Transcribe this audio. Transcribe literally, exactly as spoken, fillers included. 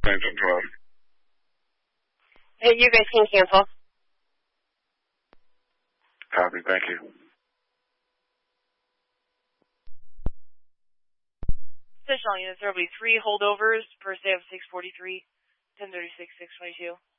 Phantom twelve. Hey, you guys can cancel. Copy, thank you. Fish on units, there will be three holdovers, first day of six forty-three, ten thirty-six, six twenty-two.